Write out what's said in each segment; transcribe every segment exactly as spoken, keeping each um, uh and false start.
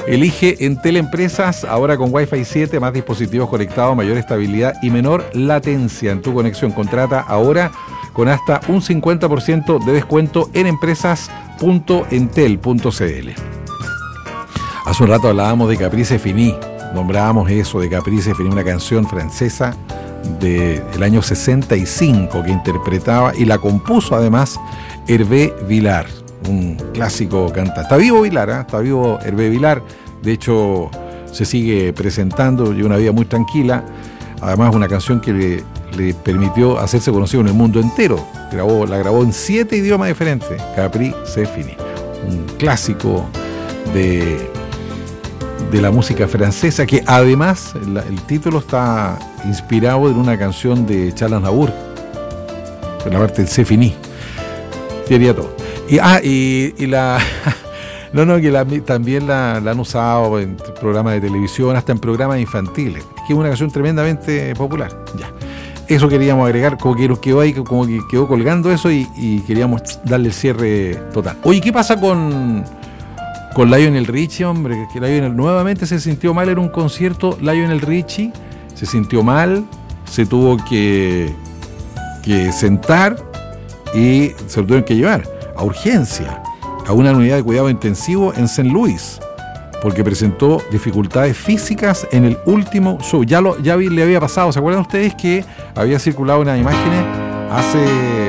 Elige Entel Empresas, ahora con Wi-Fi siete, más dispositivos conectados, mayor estabilidad y menor latencia en tu conexión. Contrata ahora con hasta un cincuenta por ciento de descuento en empresas punto entel punto c l. Hace un rato hablábamos de Caprice Fini, nombrábamos eso de Caprice Fini, una canción francesa del año sesenta y cinco que interpretaba y la compuso además Hervé Vilar, un clásico cantante. Está vivo Vilar, ¿eh? Está vivo Hervé Vilar, de hecho se sigue presentando, lleva una vida muy tranquila, además una canción que le, le permitió hacerse conocido en el mundo entero. Grabó, la grabó en siete idiomas diferentes, Caprice Fini, un clásico de, de la música francesa, que además la, el título está inspirado en una canción de Charles Aznavour, en la parte del C'est Fini. Sería todo. Y, ah, y, y la... No, no, que la, también la, la han usado en programas de televisión, hasta en programas infantiles, que es una canción tremendamente popular. Ya. Eso queríamos agregar, como que nos quedó ahí, como que quedó colgando eso y, y queríamos darle el cierre total. Oye, ¿qué pasa con, con Lionel Richie, hombre? Que Lionel nuevamente se sintió mal en un concierto. Lionel Richie se sintió mal, se tuvo que, que sentar y se lo tuvieron que llevar a urgencia a una unidad de cuidado intensivo en Saint Louis, porque presentó dificultades físicas en el último show. Ya, lo, ya vi, le había pasado, ¿se acuerdan ustedes que había circulado unas imágenes hace...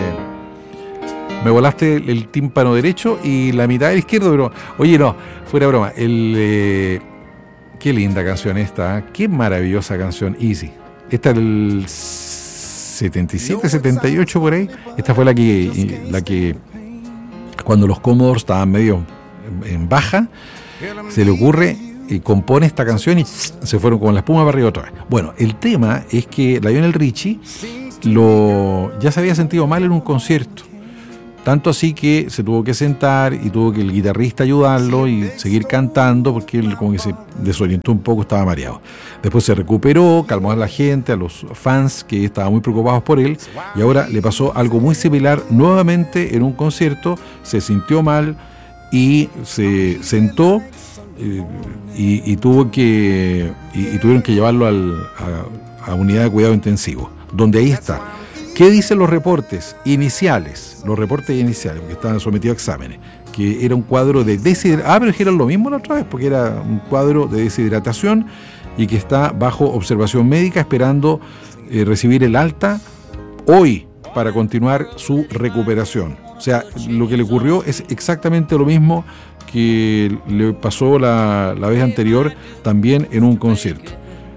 Me volaste el, el tímpano derecho y la mitad del izquierdo, pero... Oye, no, fuera de broma, el... Eh, qué linda canción esta, ¿eh? Qué maravillosa canción, Easy. Esta del setenta y siete, setenta y ocho por ahí. Esta fue la que... La que cuando los Commodores estaban medio en baja, se le ocurre y compone esta canción y se fueron con la espuma para arriba otra vez. Bueno, el tema es que Lionel Richie lo, ya se había sentido mal en un concierto, tanto así que se tuvo que sentar y tuvo que el guitarrista ayudarlo y seguir cantando porque él como que se desorientó un poco, estaba mareado. Después se recuperó, calmó a la gente, a los fans que estaban muy preocupados por él, y ahora le pasó algo muy similar nuevamente en un concierto. Se sintió mal y se sentó eh, y, y tuvo que y, y tuvieron que llevarlo al, a, a unidad de cuidado intensivo, donde ahí está. ¿Qué dicen los reportes iniciales? Los reportes iniciales, porque estaban sometidos a exámenes, que era un cuadro de deshidratación. Ah, pero dijeron lo mismo la otra vez, porque era un cuadro de deshidratación y que está bajo observación médica esperando eh, recibir el alta hoy para continuar su recuperación. O sea, lo que le ocurrió es exactamente lo mismo que le pasó la, la vez anterior también en un concierto.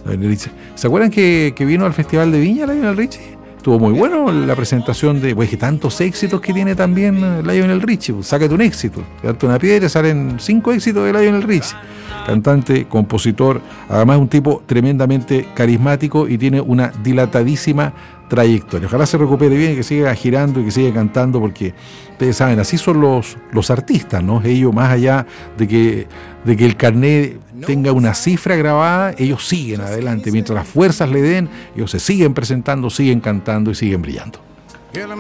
¿Se acuerdan que, que vino al Festival de Viña Lionel Richie? Estuvo muy bueno la presentación de, pues, que tantos éxitos que tiene también Lionel Richie. Pues, sácate un éxito, sácate una piedra, salen cinco éxitos de Lionel Richie. Cantante, compositor, además un tipo tremendamente carismático y tiene una dilatadísima trayectoria. Ojalá se recupere bien y que siga girando y que siga cantando, porque ustedes saben, así son los, los artistas, ¿no? Ellos, más allá de que, de que el carnet tenga una cifra grabada, ellos siguen adelante. Mientras las fuerzas le den, ellos se siguen presentando, siguen cantando y siguen brillando.